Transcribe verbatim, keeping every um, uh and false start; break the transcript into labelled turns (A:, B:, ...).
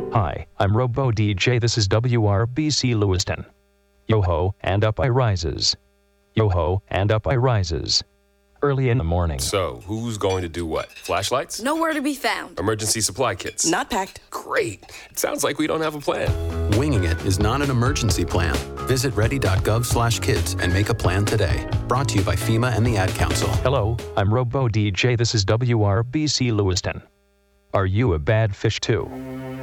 A: Hi, I'm Robo D J. This is W R B C Lewiston. Yo-ho, and up I rises. Yo-ho, and up I rises. Early in the morning.
B: So, who's going to do what? Flashlights?
C: Nowhere to be found.
B: Emergency supply kits?
D: Not packed.
B: Great. It sounds like we don't have a plan.
E: Winging it is not an emergency plan. Visit ready.gov slash kids and make a plan today. Brought to you by FEMA and the Ad Council.
A: Hello, I'm Robo D J. This is W R B C Lewiston. Are you a bad fish too?